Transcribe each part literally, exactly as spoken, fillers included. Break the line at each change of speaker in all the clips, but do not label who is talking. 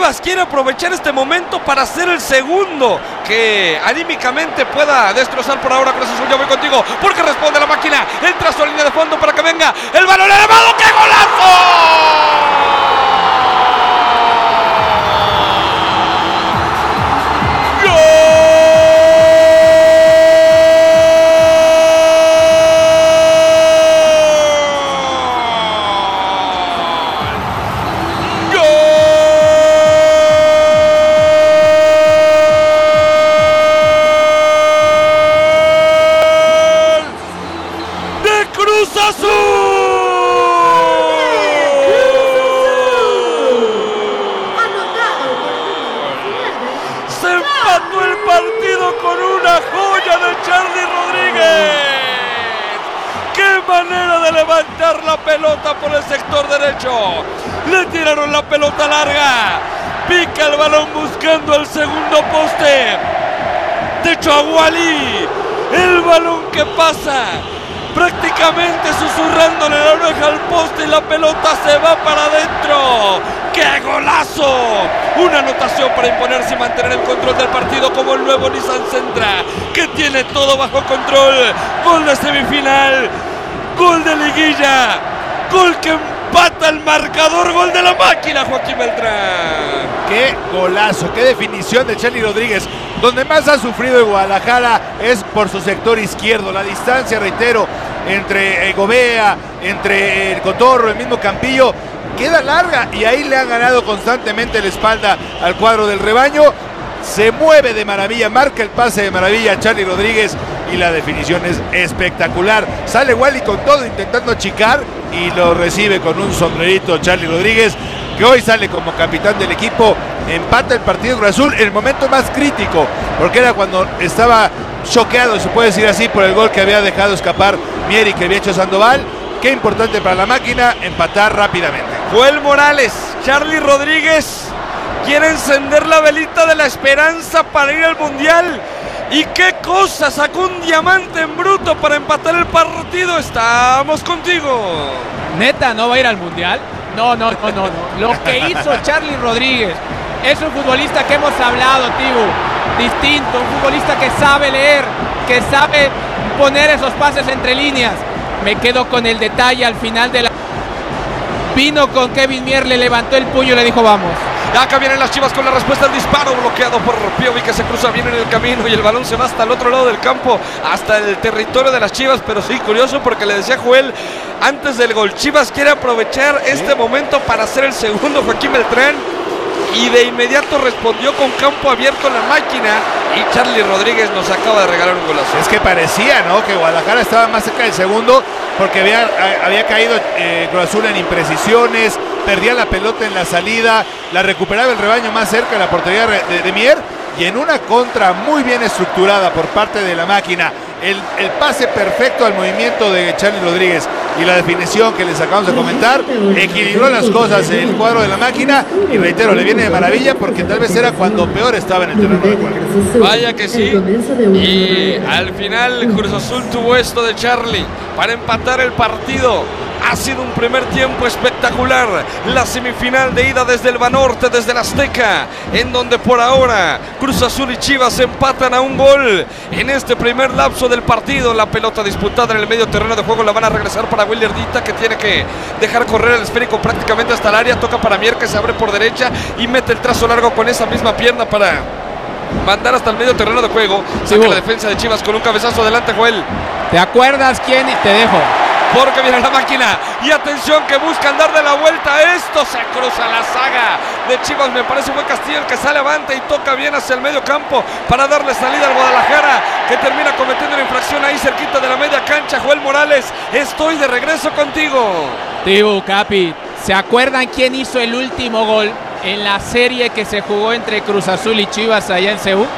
Chivas quiere aprovechar este momento para hacer el segundo, que anímicamente pueda destrozar por ahora Cruz Azul. Yo voy contigo, porque responde la máquina, entra a su línea de fondo para que venga el balón elevado. ¡Qué golazo! Levantar la pelota por el sector derecho, le tiraron la pelota larga, pica el balón buscando el segundo poste de Chagualí, el balón que pasa prácticamente susurrándole la oreja al poste y la pelota se va para adentro. ¡Qué golazo! Una anotación para imponerse y mantener el control del partido como el nuevo Nissan Sentra, que tiene todo bajo control. Gol de semifinal, gol de liguilla, gol que empata el marcador, gol de la máquina, Joaquín Beltrán.
Qué golazo, qué definición de Charly Rodríguez. Donde más ha sufrido el Guadalajara es por su sector izquierdo. La distancia, reitero, entre Gobea, entre el Cotorro, el mismo Campillo, queda larga y ahí le han ganado constantemente la espalda al cuadro del rebaño. Se mueve de maravilla, marca el pase de maravilla Charly Rodríguez y la definición es espectacular. Sale Wally con todo intentando achicar y lo recibe con un sombrerito Charly Rodríguez, que hoy sale como capitán del equipo. Empata el partido Cruz Azul en el momento más crítico, porque era cuando estaba choqueado, se puede decir así, por el gol que había dejado escapar Mier y que había hecho Sandoval. Qué importante para la máquina empatar rápidamente.
Joel Morales, Charly Rodríguez quiere encender la velita de la esperanza para ir al Mundial. Y qué cosa, sacó un diamante en bruto para empatar el partido. Estamos contigo.
¿Neta no va a ir al Mundial? No, no, no, no, no. Lo que hizo Charly Rodríguez es un futbolista que hemos hablado, Tibu, distinto, un futbolista que sabe leer, que sabe poner esos pases entre líneas. Me quedo con el detalle al final de la... Vino con Kevin Mier, le levantó el puño y le dijo vamos.
Acá vienen las Chivas con la respuesta al disparo, bloqueado por Piovi, que se cruza bien en el camino y el balón se va hasta el otro lado del campo, hasta el territorio de las Chivas. Pero sí, curioso, porque le decía Joel antes del gol, Chivas quiere aprovechar ¿Sí? este momento para hacer el segundo, Joaquín Beltrán, y de inmediato respondió con campo abierto la máquina, y Charly Rodríguez nos acaba de regalar un golazo.
Es que parecía, ¿no?, que Guadalajara estaba más cerca del segundo, porque había, había caído eh, Cruz Azul en imprecisiones, perdía la pelota en la salida, la recuperaba el rebaño más cerca de la portería de, de Mier, y en una contra muy bien estructurada por parte de la máquina, el, el pase perfecto al movimiento de Charly Rodríguez y la definición que les acabamos de comentar, equilibró las cosas el cuadro de la máquina, y reitero, le viene de maravilla porque tal vez era cuando peor estaba en el terreno de juego.
Vaya que sí, y al final Cruz Azul tuvo esto de Charly para empatar el partido. Ha sido un primer tiempo espectacular, la semifinal de ida desde el Banorte, desde el Azteca, en donde por ahora Cruz Azul y Chivas empatan a un gol. En este primer lapso del partido, la pelota disputada en el medio terreno de juego la van a regresar para William Dita, que tiene que dejar correr el esférico prácticamente hasta el área. Toca para Mier, que se abre por derecha y mete el trazo largo con esa misma pierna para mandar hasta el medio terreno de juego. Saca sí, la defensa de Chivas con un cabezazo. Adelante, Joel.
¿Te acuerdas quién? Te dejo.
Porque viene la máquina y atención, que buscan dar de la vuelta. Esto se cruza la saga de Chivas. Me parece fue Castillo el que sale avante y toca bien hacia el medio campo para darle salida al Guadalajara, que termina cometiendo una infracción ahí cerquita de la media cancha. Joel Morales, estoy de regreso contigo.
Tibu, Capi, ¿se acuerdan quién hizo el último gol en la serie que se jugó entre Cruz Azul y Chivas allá en Seúl?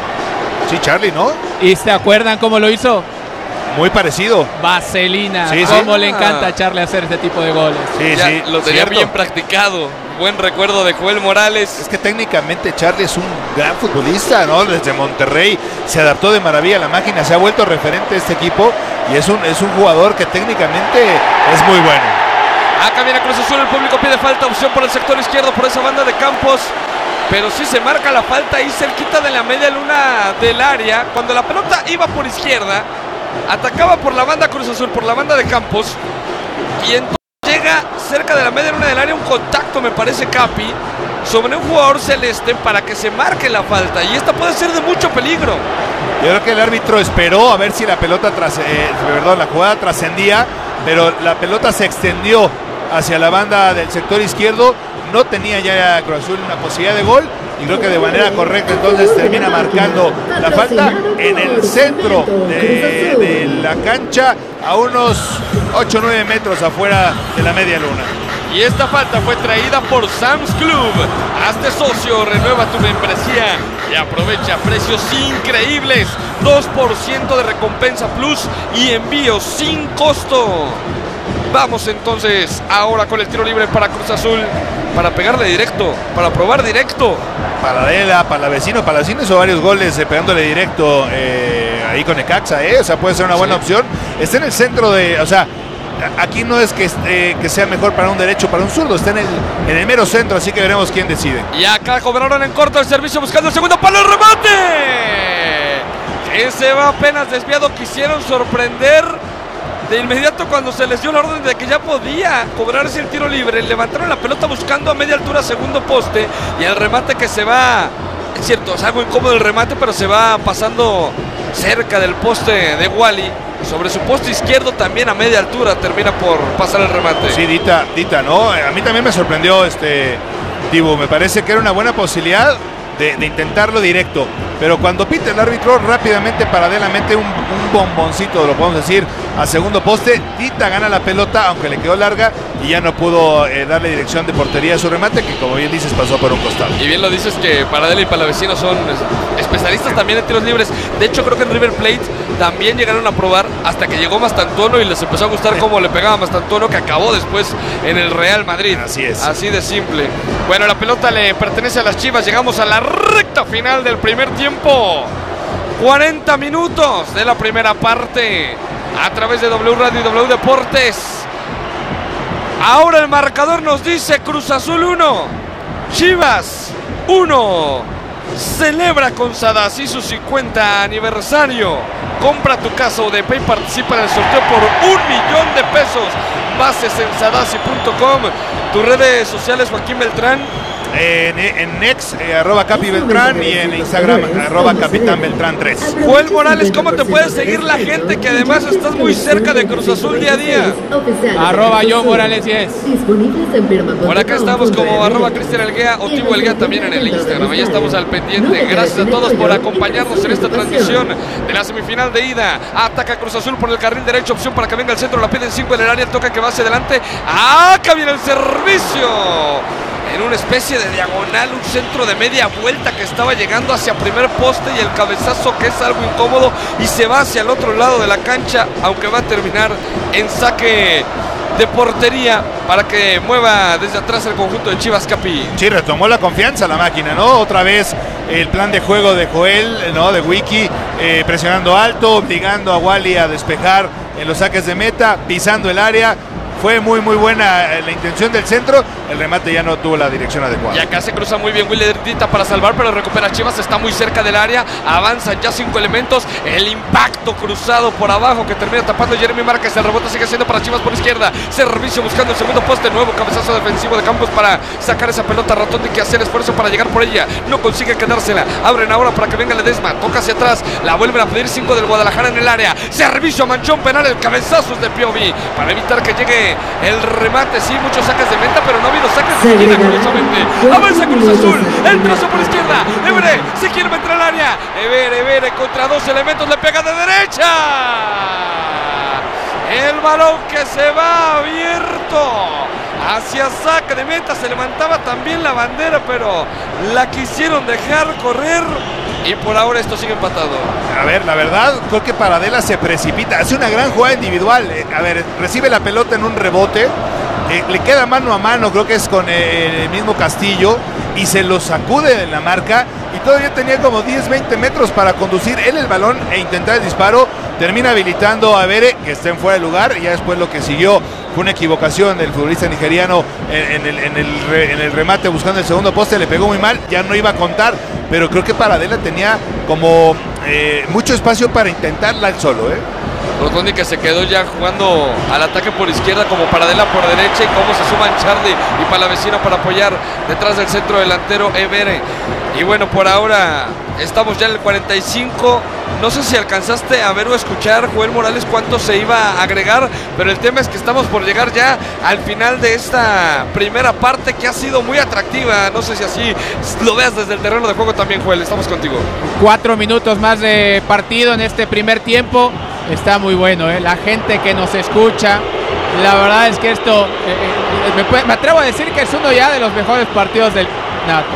Sí, Charly, ¿no?
¿Y se acuerdan cómo lo hizo?
Muy parecido.
Vaselina.
Sí,
Cómo
sí.
le encanta a Charly hacer este tipo de goles.
Sí,
ya
sí.
Lo tenía
cierto.
bien practicado. Buen recuerdo de Joel Morales.
Es que técnicamente Charly es un gran futbolista, ¿no? Desde Monterrey se adaptó de maravilla a la máquina, se ha vuelto referente de este equipo y es un, es un jugador que técnicamente es muy bueno.
Acá viene Cruz Azul, el público pide falta, opción por el sector izquierdo, por esa banda de Campos. pero sí se marca la falta ahí cerquita de la media luna del área, cuando la pelota iba por izquierda, atacaba por la banda Cruz Azul, por la banda de Campos, y entonces llega cerca de la media luna del área un contacto, me parece, Capi, sobre un jugador celeste para que se marque la falta, y esta puede ser de mucho peligro.
Yo creo que el árbitro esperó a ver si la pelota tras, eh, perdón, la jugada trascendía, pero la pelota se extendió hacia la banda del sector izquierdo, no tenía ya Cruz Azul una posibilidad de gol, y creo que de manera correcta entonces termina marcando la falta en el centro de, de la cancha, a unos ocho o nueve metros afuera de la media luna.
Y esta falta fue traída por Sam's Club. Hazte socio, renueva tu membresía y aprovecha precios increíbles. dos por ciento de recompensa plus y envío sin costo. Vamos entonces ahora con el tiro libre para Cruz Azul, para pegarle directo, para probar directo.
Paladela, Palavecino, Palavecino hizo varios goles eh, pegándole directo eh, ahí con Necaxa, eh, o sea, puede ser una buena sí. opción. Está en el centro de, o sea, aquí no es que, esté, que sea mejor para un derecho o para un zurdo, está en el, en el mero centro, así que veremos quién decide.
Y acá cobraron en corto el servicio buscando el segundo palo, el remate. Ese va apenas desviado, quisieron sorprender de inmediato cuando se les dio la orden de que ya podía cobrarse el tiro libre. Levantaron la pelota buscando a media altura segundo poste y el remate que se va, es cierto, es algo incómodo el remate, pero se va pasando cerca del poste de Wally. Sobre su poste izquierdo también a media altura termina por pasar el remate.
Sí, Dita, Dita, ¿no? A mí también me sorprendió este Tibu, me parece que era una buena posibilidad de, de intentarlo directo, pero cuando pita el árbitro rápidamente paralelamente un, un bomboncito, lo podemos decir, a segundo poste, Dita gana la pelota, aunque le quedó larga y ya no pudo eh, darle dirección de portería a su remate, que como bien dices pasó por un costado.
Y bien lo dices que Paradela y Palavecino son especialistas también en tiros libres. De hecho creo que en River Plate también llegaron a probar hasta que llegó Mastantuono y les empezó a gustar cómo le pegaba Mastantuono, que acabó después en el Real Madrid.
Así es.
Así de simple. Bueno, la pelota le pertenece a las Chivas. Llegamos a la recta final del primer tiempo. cuarenta minutos de la primera parte a través de W Radio y W Deportes. Ahora el marcador nos dice Cruz Azul uno, Chivas uno. Celebra con Sadassi su cincuenta aniversario. Compra tu casa O D P y participa en el sorteo por un millón de pesos. Bases en sadassi punto com. Tus redes sociales, Joaquín Beltrán.
En, en ex, eh, arroba Capi Beltrán, y en Instagram, arroba Capitán Beltrán tres.
Joel Morales, ¿cómo te puede seguir la gente que además estás muy cerca de Cruz Azul día a día?
Arroba yo Morales diez.
Por acá estamos como arroba Cristian Elguea o Tibo Elguea también en el Instagram. Ahí estamos al pendiente. Gracias a todos por acompañarnos en esta transmisión de la semifinal de ida. Ataca Cruz Azul por el carril derecho, opción para que venga al centro, la piden cinco en el área, toca que va hacia adelante. Acá viene el servicio. En una especie de diagonal, un centro de media vuelta que estaba llegando hacia primer poste y el cabezazo que es algo incómodo y se va hacia el otro lado de la cancha, aunque va a terminar en saque de portería para que mueva desde atrás el conjunto de Chivas, Capi.
Sí, retomó la confianza la máquina, ¿no? Otra vez el plan de juego de Joel, ¿no? De Wiki, eh, presionando alto, obligando a Wally a despejar en los saques de meta, pisando el área. Fue muy muy buena la intención del centro, el remate ya no tuvo la dirección adecuada.
Y acá se cruza muy bien Willer Dita para salvar, pero recupera Chivas, está muy cerca del área, avanzan ya cinco elementos, el impacto cruzado por abajo que termina tapando Jeremy Márquez, el rebote sigue siendo para Chivas por izquierda, servicio buscando el segundo poste, nuevo cabezazo defensivo de Campos para sacar esa pelota, Ratón de que hacer esfuerzo para llegar por ella, no consigue quedársela, abren ahora para que venga Ledesma, toca hacia atrás, la vuelven a pedir cinco del Guadalajara en el área, servicio a manchón penal, el cabezazo es de Piovi, para evitar que llegue el remate, sí, muchos saques de meta, pero no ha habido saques de esquina, curiosamente. Avanza Cruz Azul, el trazo por izquierda, Evere, si quiere meter al área, Evere, Evere contra dos elementos, le pega de derecha. El balón que se va abierto hacia saque de meta, se levantaba también la bandera, pero la quisieron dejar correr. Y por ahora esto sigue empatado.
A ver, la verdad, creo que Paradela se precipita. Hace una gran jugada individual. Eh, a ver, recibe la pelota en un rebote. Eh, le queda mano a mano, creo que es con eh, el mismo Castillo. Y se lo sacude de la marca. Y todavía tenía como diez, veinte metros para conducir él el balón e intentar el disparo. Termina habilitando a Bere, que está en fuera de lugar. Y ya después lo que siguió fue una equivocación del futbolista nigeriano en, en, el, en, el, re, en el remate buscando el segundo poste, le pegó muy mal, ya no iba a contar, pero creo que Paradela tenía como eh, mucho espacio para intentarla él solo, ¿eh?
Rotondi que se quedó ya jugando al ataque por izquierda como Paradela por derecha, y cómo se suman Charlie y Palavecino para apoyar detrás del centro delantero Evere. Y bueno, por ahora estamos ya en el cuarenta y cinco. No sé si alcanzaste a ver o escuchar, Joel Morales, cuánto se iba a agregar, pero el tema es que estamos por llegar ya al final de esta primera parte, que ha sido muy atractiva. No sé si así lo veas desde el terreno de juego también, Joel. Estamos contigo.
Cuatro minutos más de partido en este primer tiempo. Está muy bueno, ¿eh? La gente que nos escucha, la verdad es que esto, eh, me, me atrevo a decir que es uno ya de los mejores partidos del campeonato.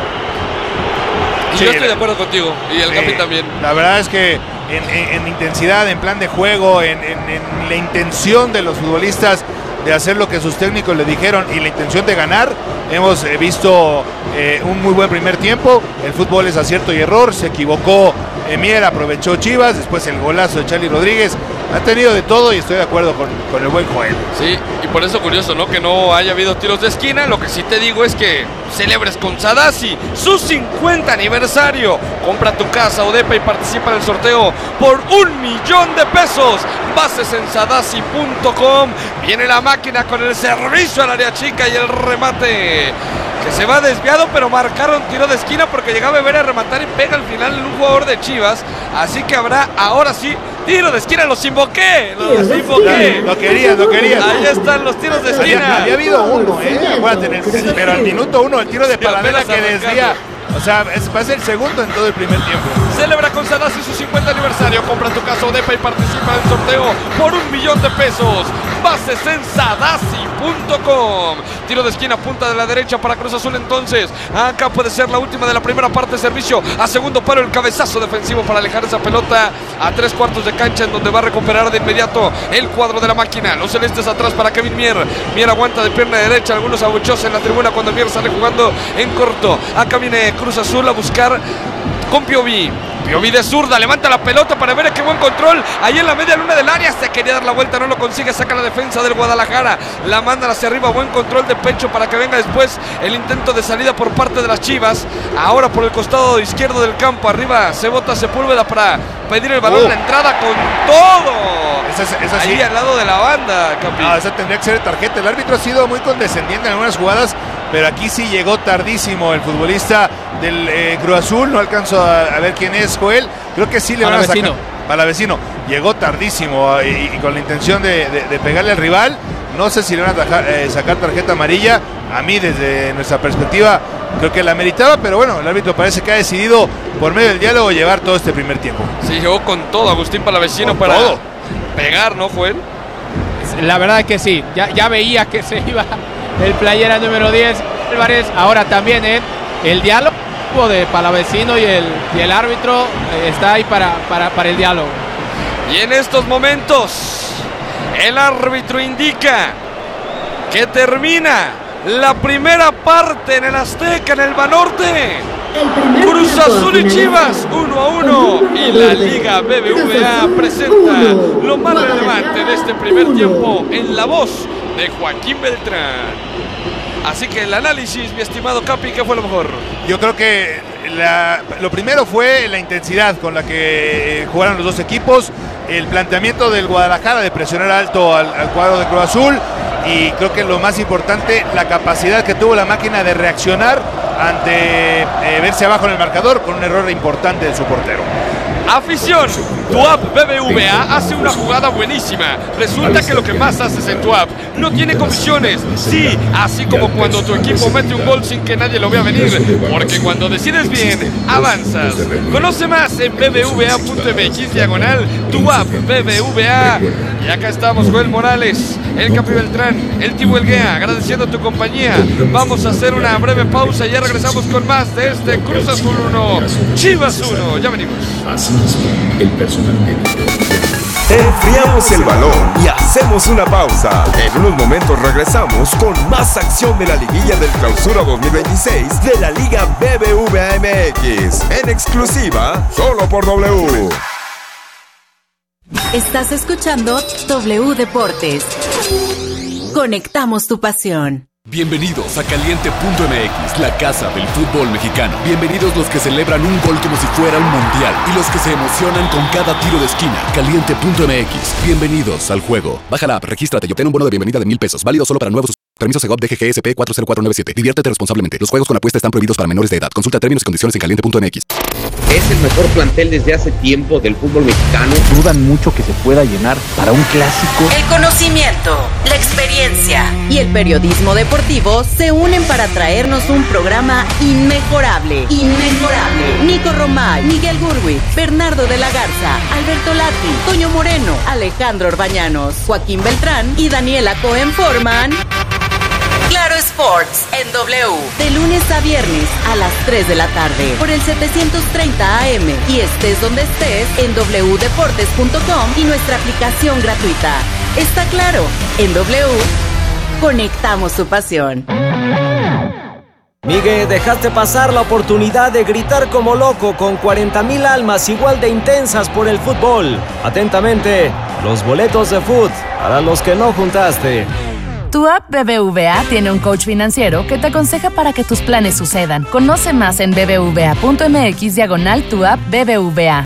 Y sí, yo estoy de acuerdo contigo, y el
sí,
Capi también.
La verdad es que en, en, en intensidad, en plan de juego, en, en, en la intención de los futbolistas de hacer lo que sus técnicos le dijeron y la intención de ganar, hemos eh, visto eh, un muy buen primer tiempo. El fútbol es acierto y error, se equivocó Mier, aprovechó Chivas, después el golazo de Charlie Rodríguez. Ha tenido de todo y estoy de acuerdo con, con el buen Joel.
Sí, y por eso curioso, ¿no? Que no haya habido tiros de esquina. Lo que sí te digo es que celebres con Sadasi su cincuenta aniversario. Compra tu casa Odepa y participa en el sorteo por un millón de pesos. Bases en sadasi punto com. Viene la máquina con el servicio al área chica y el remate, que se va desviado, pero marcaron tiro de esquina porque llegaba a ver a rematar y pega al final en un jugador de Chivas. Así que habrá ahora sí tiro de esquina. Los invoqué, los invoqué.
Lo querías, lo querías.
Ahí están los tiros de esquina.
Había, había habido uno, ¿eh? Acuérdate, en el, pero al minuto uno el tiro de Paradela que desvía. O sea, es, va a ser el segundo en todo el primer tiempo.
Celebra con Sadasi su cincuenta aniversario. Compra tu casa Odepa y participa en el sorteo por un millón de pesos. Bases en sadasi punto com. Tiro de esquina, punta de la derecha para Cruz Azul entonces. Acá puede ser la última de la primera parte. Servicio a segundo palo, el cabezazo defensivo para alejar esa pelota a tres cuartos de cancha, en donde va a recuperar de inmediato el cuadro de la máquina. Los celestes atrás para Kevin Mier. Mier aguanta de pierna derecha. Algunos abuchos en la tribuna cuando Mier sale jugando en corto. Acá viene Cruz Azul a buscar con Piovi. Piovi de zurda, levanta la pelota para ver qué buen control. Ahí en la media luna del área, se quería dar la vuelta, no lo consigue, saca la defensa del Guadalajara. La mandan hacia arriba, buen control de pecho para que venga después el intento de salida por parte de las Chivas. Ahora por el costado izquierdo del campo, arriba se bota Sepúlveda para pedir el balón, uh. la entrada con todo.
Esa, esa
Ahí
sí.
al lado de la banda, Capi.
No, esa tendría que ser tarjeta. El árbitro ha sido muy condescendiente en algunas jugadas, pero aquí sí llegó tardísimo el futbolista del eh, Cruz Azul. No alcanzo a, a ver quién es, Joel. Creo que sí le van a sacar. Palavecino. Llegó tardísimo y, y con la intención de, de, de pegarle al rival. No sé si le van a tajar, eh, sacar tarjeta amarilla. A mí, desde nuestra perspectiva, creo que la meritaba, pero bueno, el árbitro parece que ha decidido, por medio del diálogo, llevar todo este primer tiempo.
Sí, llegó con todo Agustín Palavecino para todo. Pegar, ¿no, Joel?
La verdad que sí, ya, ya veía que se iba el playera número diez, Álvarez. Ahora también ¿eh? el diálogo de Palavecino y el, y el árbitro eh, está ahí para, para, para el diálogo.
Y en estos momentos el árbitro indica que termina la primera parte en el Azteca, en el Banorte. Cruz Azul y Chivas uno a uno, y la Liga B B V A presenta lo más relevante de este primer tiempo en la voz de Joaquín Beltrán. Así que el análisis, mi estimado Capi, ¿qué fue lo mejor?
Yo creo que la, lo primero fue la intensidad con la que jugaron los dos equipos, el planteamiento del Guadalajara de presionar alto al, al cuadro de Cruz Azul, y creo que lo más importante, la capacidad que tuvo la máquina de reaccionar ante eh, verse abajo en el marcador con un error importante de su portero.
Afición, tu app B B V A hace una jugada buenísima. Resulta que lo que más haces en tu app no tiene comisiones. Sí, así como cuando tu equipo mete un gol sin que nadie lo vea venir. Porque cuando decides bien, avanzas. Conoce más en b b v a punto m x diagonal tu app B B V A. Y acá estamos, Joel Morales, el Capi Beltrán, el Tibu Elguea, agradeciendo tu compañía. Vamos a hacer una breve pausa y ya regresamos con más de este Cruz Azul uno, Chivas uno. Ya venimos.
El personal médico. Enfriamos el balón y hacemos una pausa. En unos momentos regresamos con más acción de la liguilla del Clausura dos mil veintiséis de la Liga B B V A M X, en exclusiva solo por W.
Estás escuchando W Deportes. Conectamos tu pasión.
Bienvenidos a Caliente punto M X, la casa del fútbol mexicano. Bienvenidos los que celebran un gol como si fuera un mundial y los que se emocionan con cada tiro de esquina. Caliente punto M X, bienvenidos al juego. Baja la app, regístrate y obtén un bono de bienvenida de mil pesos, válido solo para nuevos usuarios. Permiso Segov D G G S P cuatro cero cuatro nueve siete. Diviértete responsablemente. Los juegos con apuesta están prohibidos para menores de edad. Consulta términos y condiciones en caliente punto M X.
Es el mejor plantel desde hace tiempo del fútbol mexicano.
Dudan mucho que se pueda llenar para un clásico.
El conocimiento, la experiencia y el periodismo deportivo se unen para traernos un programa inmejorable. Inmejorable. Nico Romay, Miguel Gurwitz, Bernardo de la Garza, Alberto Lati, Toño Moreno, Alejandro Orbañanos, Joaquín Beltrán y Daniela Cohen forman Claro Sports en W, de lunes a viernes a las tres de la tarde por el setecientos treinta A M y estés donde estés en doble u deportes punto com y nuestra aplicación gratuita. Está claro, en W conectamos tu pasión.
Miguel, dejaste pasar la oportunidad de gritar como loco con cuarenta mil almas igual de intensas por el fútbol. Atentamente, los boletos de fútbol para los que no juntaste.
Tu app B B V A tiene un coach financiero que te aconseja para que tus planes sucedan. Conoce más en bbva punto m x diagonal tu app B B V A.